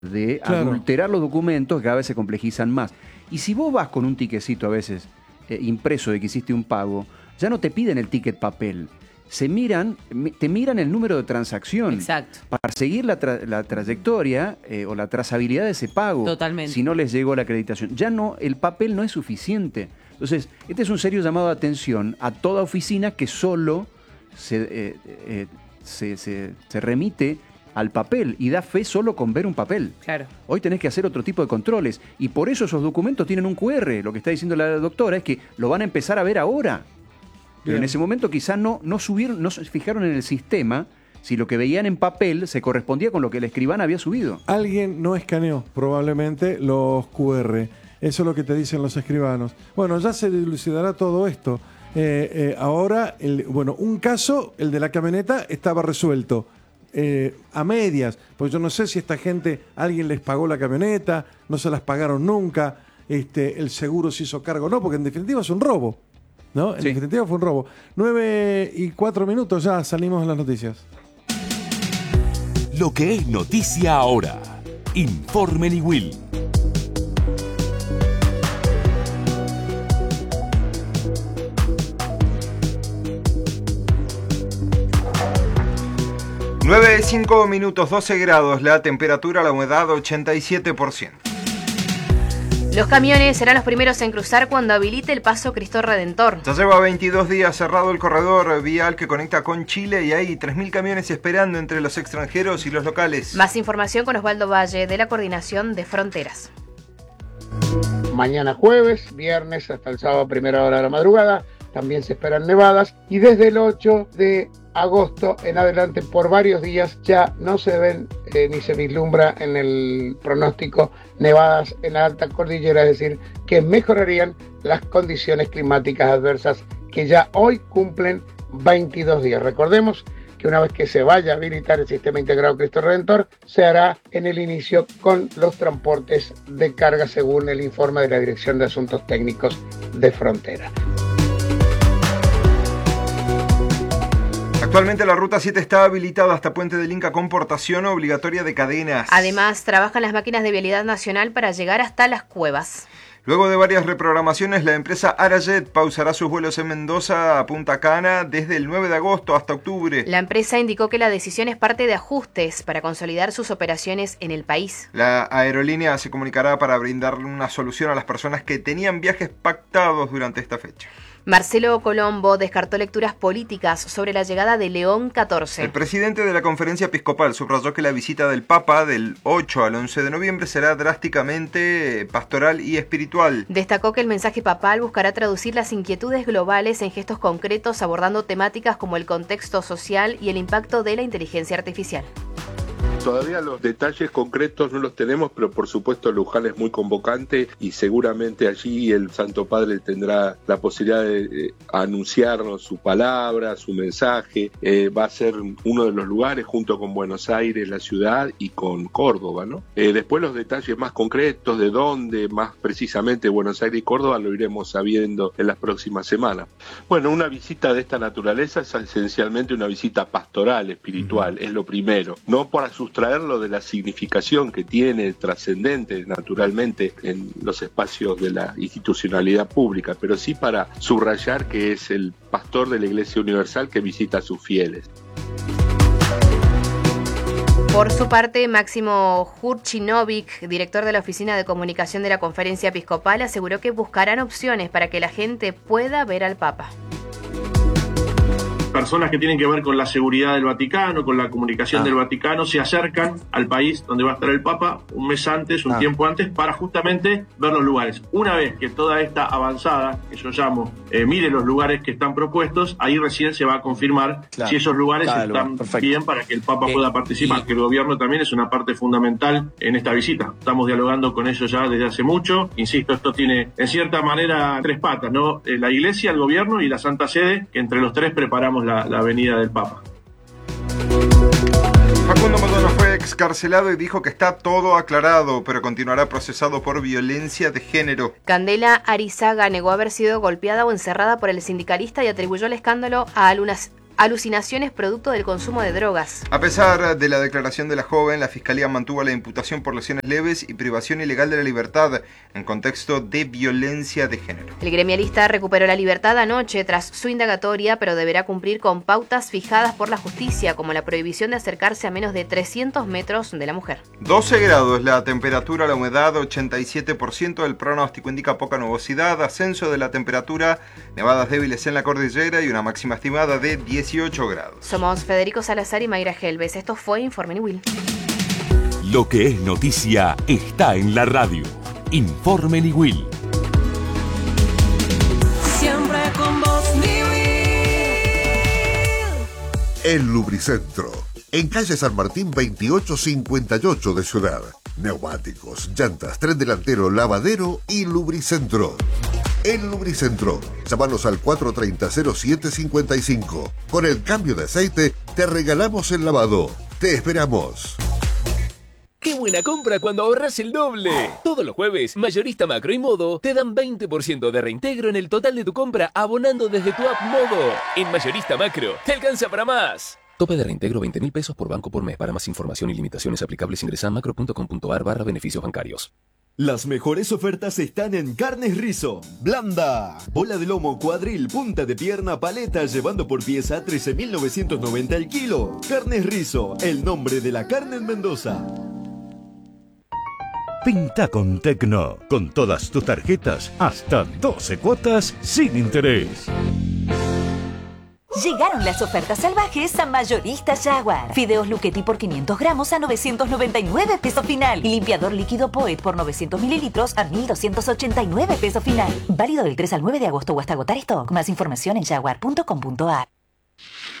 de Claro. adulterar los documentos que cada vez se complejizan más. Y si vos vas con un tiquecito a veces impreso de que hiciste un pago, ya no te piden el ticket papel. Te miran el número de transacción. Exacto. Para seguir la trayectoria o la trazabilidad de ese pago. Totalmente. Si no les llegó la acreditación. Ya no, el papel no es suficiente. Entonces, este es un serio llamado de atención a toda oficina que solo se remite al papel y da fe solo con ver un papel. Claro. Hoy tenés que hacer otro tipo de controles y por eso esos documentos tienen un QR. Lo que está diciendo la doctora es que lo van a empezar a ver ahora. Pero en ese momento quizás no se fijaron en el sistema si lo que veían en papel se correspondía con lo que el escribano había subido. Alguien no escaneó probablemente los QR. Eso es lo que te dicen los escribanos. Bueno, ya se dilucidará todo esto. Ahora, un caso, el de la camioneta, estaba resuelto. A medias, pues yo no sé si esta gente, alguien les pagó la camioneta, no se las pagaron nunca, el seguro se hizo cargo, no, porque en definitiva es un robo, ¿no? En definitiva fue un robo. 9:04 ya salimos en las noticias. Lo que es noticia ahora. Informe Will. Nueve, 5 minutos, 12 grados, la temperatura, la humedad 87%. Los camiones serán los primeros en cruzar cuando habilite el paso Cristo Redentor. Ya lleva 22 días cerrado el corredor vial que conecta con Chile y hay 3.000 camiones esperando entre los extranjeros y los locales. Más información con Osvaldo Valle de la Coordinación de Fronteras. Mañana jueves, viernes hasta el sábado a primera hora de la madrugada, también se esperan nevadas y desde el 8 de agosto en adelante por varios días ya no se ven ni se vislumbra en el pronóstico nevadas en la alta cordillera, es decir, que mejorarían las condiciones climáticas adversas que ya hoy cumplen 22 días. Recordemos que una vez que se vaya a habilitar el sistema integrado Cristo Redentor, se hará en el inicio con los transportes de carga según el informe de la Dirección de Asuntos Técnicos de Frontera. Actualmente la Ruta 7 está habilitada hasta Puente del Inca con portación obligatoria de cadenas. Además, trabajan las máquinas de Vialidad Nacional para llegar hasta las cuevas. Luego de varias reprogramaciones, la empresa Arajet pausará sus vuelos en Mendoza a Punta Cana desde el 9 de agosto hasta octubre. La empresa indicó que la decisión es parte de ajustes para consolidar sus operaciones en el país. La aerolínea se comunicará para brindar una solución a las personas que tenían viajes pactados durante esta fecha. Marcelo Colombo descartó lecturas políticas sobre la llegada de León XIV. El presidente de la Conferencia Episcopal subrayó que la visita del Papa del 8 al 11 de noviembre será drásticamente pastoral y espiritual. Destacó que el mensaje papal buscará traducir las inquietudes globales en gestos concretos abordando temáticas como el contexto social y el impacto de la inteligencia artificial. Todavía los detalles concretos no los tenemos, pero por supuesto Luján es muy convocante y seguramente allí el Santo Padre tendrá la posibilidad de anunciarnos su palabra, su mensaje. Va a ser uno de los lugares junto con Buenos Aires, la ciudad, y con Córdoba, ¿no? Después los detalles más concretos de dónde, más precisamente Buenos Aires y Córdoba, lo iremos sabiendo en las próximas semanas. Bueno, una visita de esta naturaleza es esencialmente una visita pastoral, espiritual, es lo primero. No para sustraerlo de la significación que tiene trascendente naturalmente en los espacios de la institucionalidad pública, pero sí para subrayar que es el pastor de la Iglesia Universal que visita a sus fieles. Por su parte, Máximo Jurchinovic, director de la Oficina de Comunicación de la Conferencia Episcopal, aseguró que buscarán opciones para que la gente pueda ver al Papa. Personas que tienen que ver con la seguridad del Vaticano, con la comunicación del Vaticano, se acercan al país donde va a estar el Papa un mes antes, un tiempo antes, para justamente ver los lugares. Una vez que toda esta avanzada, que yo llamo, mire los lugares que están propuestos, ahí recién se va a confirmar si esos lugares están bien para que el Papa pueda participar, que el gobierno también es una parte fundamental en esta visita. Estamos dialogando con ellos ya desde hace mucho. Insisto, esto tiene en cierta manera tres patas, ¿no? La Iglesia, el gobierno y la Santa Sede, que entre los tres preparamos la venida del Papa. Facundo Maturana fue excarcelado y dijo que está todo aclarado, pero continuará procesado por violencia de género. Candela Arizaga negó haber sido golpeada o encerrada por el sindicalista y atribuyó el escándalo a alucinaciones producto del consumo de drogas. A pesar de la declaración de la joven, la Fiscalía mantuvo la imputación por lesiones leves y privación ilegal de la libertad en contexto de violencia de género. El gremialista recuperó la libertad anoche tras su indagatoria, pero deberá cumplir con pautas fijadas por la justicia, como la prohibición de acercarse a menos de 300 metros de la mujer. 12 grados la temperatura, la humedad 87%, el pronóstico indica poca nubosidad, ascenso de la temperatura, nevadas débiles en la cordillera y una máxima estimada de 18 grados. Somos Federico Salazar y Mayra Helves. Esto fue Informe Niwil. Lo que es noticia está en la radio. Informe Niwil. Siempre con vos, Niwil. El Lubricentro. En calle San Martín 2858 de Ciudad. Neumáticos, llantas, tren delantero, lavadero y Lubricentro. El Lubricentro. Llámanos al 430-0755. Con el cambio de aceite te regalamos el lavado. Te esperamos. ¡Qué buena compra cuando ahorras el doble! Todos los jueves, Mayorista Macro y Modo te dan 20% de reintegro en el total de tu compra abonando desde tu app Modo. En Mayorista Macro, te alcanza para más. Tope de reintegro 20.000 pesos por banco por mes. Para más información y limitaciones aplicables ingresa a macro.com.ar/beneficios bancarios. Las mejores ofertas están en Carnes Rizo. Blanda, bola de lomo, cuadril, punta de pierna, paleta, llevando por pieza 13.990 el kilo. Carnes Rizo, el nombre de la carne en Mendoza. Pinta con Tecno, con todas tus tarjetas, hasta 12 cuotas sin interés. Llegaron las ofertas salvajes a Mayorista Jaguar. Fideos Luchetti por 500 gramos a 999 pesos final. Y limpiador líquido Poet por 900 mililitros a 1.289 pesos final. Válido del 3 al 9 de agosto o hasta agotar stock. Más información en jaguar.com.ar.